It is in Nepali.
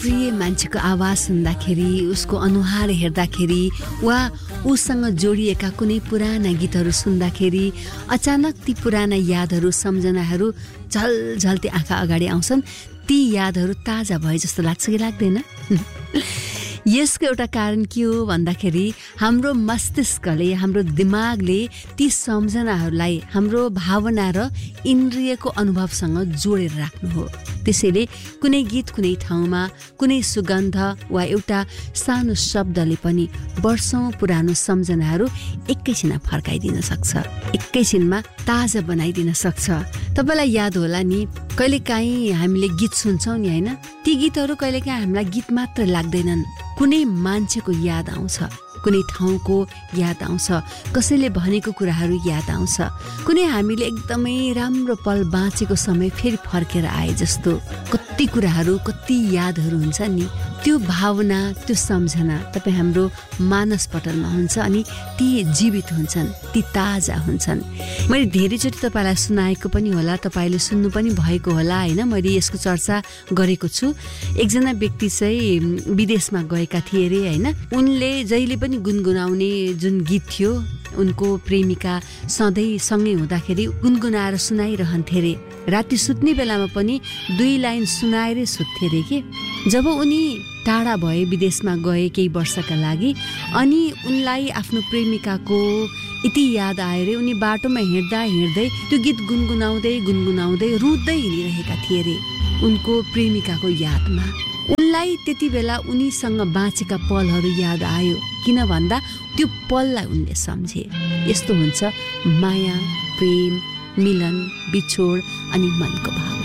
प्रिय मान्छेको आवाज सुन्दाखेरि, उसको अनुहार हेर्दाखेरि वा उसँग जोडिएका कुनै पुराना गीतहरू सुन्दाखेरि अचानक ती पुराना यादहरू, सम्झनाहरू झलझल्ती आँखा अगाडि आउँछन्। ती यादहरू ताजा भए जस्तो लाग्छ कि लाग्दैन? यसको एउटा कारण के हो भन्दाखेरि हाम्रो मस्तिष्कले, हाम्रो दिमागले ती सम्झनाहरूलाई हाम्रो भावना र इन्द्रियको अनुभवसँग जोडेर राख्नु हो। त्यसैले कुनै गीत, कुनै ठाउँमा, कुनै सुगन्ध वा एउटा सानो शब्दले पनि वर्षौं पुरानो सम्झनाहरू एकैछिनमा फर्काइदिन सक्छ, एकैछिनमा ताजा बनाइदिन सक्छ। तपाईँलाई याद होला नि, कहिलेकाहीँ हामीले गीत सुन्छौँ नि, होइन? ती गीतहरू कहिलेकाहीँ हामीलाई गीत मात्र लाग्दैनन्, कुनै मान्छेको याद आउँछ, कुनै ठाउँको याद आउँछ, कसैले भनेको कुराहरू याद आउँछ, कुनै हामीले एकदमै राम्रो पल बाँचेको समय फेरि फर्केर आए जस्तो कति कुराहरू, कति यादहरू हुन्छ नि। त्यो भावना, त्यो सम्झना तपाईँ हाम्रो मानसपटलमा हुन्छ अनि ती जीवित हुन्छन्, ती ताजा हुन्छन्। मैले धेरैचोटि तपाईँलाई सुनाएको पनि होला, तपाईँले सुन्नु पनि भएको होला, होइन? मैले यसको चर्चा गरेको छु। एकजना व्यक्ति चाहिँ विदेशमा गएका थिए अरे, होइन? उनले जहिले पनि गुनगुनाउने जुन गीत थियो, उनको प्रेमिका सधैँ सँगै हुँदाखेरि गुनगुनाएर सुनाइरहन्थे अरे। राति सुत्ने बेलामा पनि 2 लाइन सुनाएरै सुत्थे अरे के। जब उनी टाढा भए, विदेशमा गए केही वर्षका लागि, अनि उनलाई आफ्नो प्रेमिकाको यति याद आयो रे। उनी बाटोमा हिँड्दा हिँड्दै त्यो गीत गुनगुनाउँदै गुनगुनाउँदै रुँदै हिँडिरहेका थिए अरे उनको प्रेमिकाको यादमा। उनलाई त्यति बेला उनीसँग बाँचेका पलहरू याद आयो, किन भन्दा त्यो पललाई उनले सम्झे। यस्तो हुन्छ माया, प्रेम, मिलन, बिछोड अनि मनको भाव।